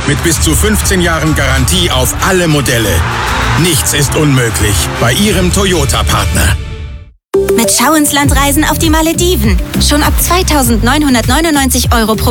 Mit bis zu 15 Jahren Garantie auf alle Modelle. Nichts ist unmöglich bei Ihrem Toyota-Partner. Mit Schau ins Land reisen auf die Malediven. Schon ab 2.999 € pro